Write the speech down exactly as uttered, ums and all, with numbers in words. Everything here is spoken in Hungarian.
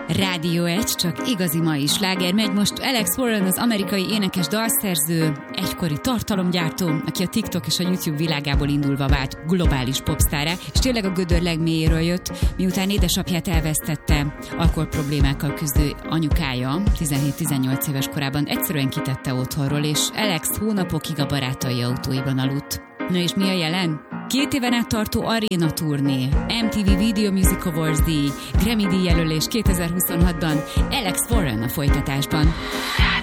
Rádió egy, csak igazi mai sláger megy most. Alex Warren, az amerikai énekes dalszerző, egykori tartalomgyártó, aki a TikTok és a YouTube világából indulva vált globális popsztárá, és tényleg a gödör legmélyéről jött, miután édesapját elvesztette, alkoholproblémákkal küzdő anyukája tizenhét-tizennyolc éves korában egyszerűen kitette otthonról, és Alex hónapokig a barátai autóiban aludt. Na és mi a jelen? Két éven át tartó aréna turné, em té vé Video Music Awards díj, Grammy díj jelölés kétezer-huszonhatban, Alex Warren a folytatásban.